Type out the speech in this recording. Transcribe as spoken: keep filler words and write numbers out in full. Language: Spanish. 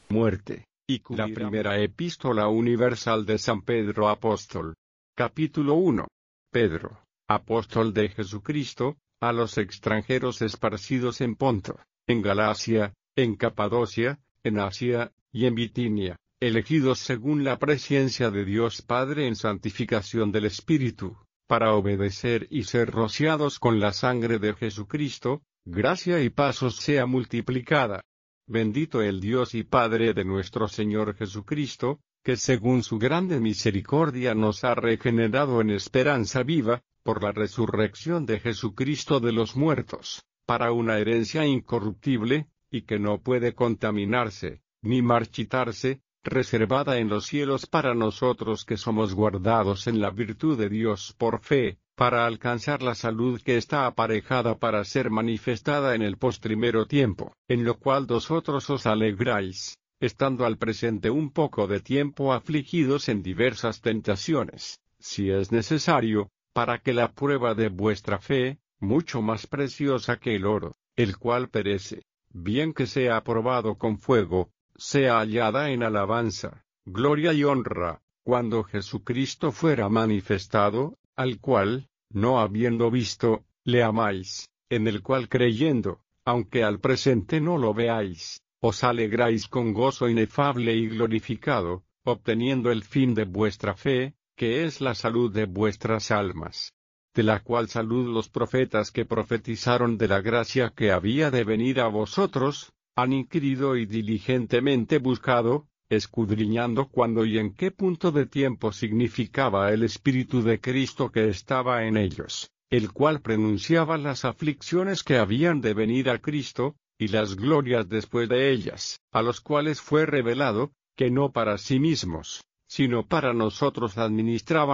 muerte, y la primera epístola universal de San Pedro Apóstol. Capítulo uno. Pedro, apóstol de Jesucristo, a los extranjeros esparcidos en Ponto, en Galacia, en Capadocia, en Asia, y en Bitinia, elegidos según la presciencia de Dios Padre en santificación del Espíritu, para obedecer y ser rociados con la sangre de Jesucristo, gracia y paz os sea multiplicada. Bendito el Dios y Padre de nuestro Señor Jesucristo, que según su grande misericordia nos ha regenerado en esperanza viva, por la resurrección de Jesucristo de los muertos, para una herencia incorruptible, y que no puede contaminarse, ni marchitarse, reservada en los cielos para nosotros que somos guardados en la virtud de Dios por fe, para alcanzar la salud que está aparejada para ser manifestada en el postrimero tiempo, en lo cual vosotros os alegráis, estando al presente un poco de tiempo afligidos en diversas tentaciones, si es necesario, para que la prueba de vuestra fe, mucho más preciosa que el oro, el cual perece, bien que sea aprobado con fuego, sea hallada en alabanza, gloria y honra, cuando Jesucristo fuera manifestado, al cual, no habiendo visto, le amáis, en el cual creyendo, aunque al presente no lo veáis, os alegráis con gozo inefable y glorificado, obteniendo el fin de vuestra fe, que es la salud de vuestras almas. De la cual salud los profetas que profetizaron de la gracia que había de venir a vosotros, han inquirido y diligentemente buscado, escudriñando cuándo y en qué punto de tiempo significaba el Espíritu de Cristo que estaba en ellos, el cual prenunciaba las aflicciones que habían de venir a Cristo, y las glorias después de ellas, a los cuales fue revelado, que no para sí mismos, sino para nosotros administraban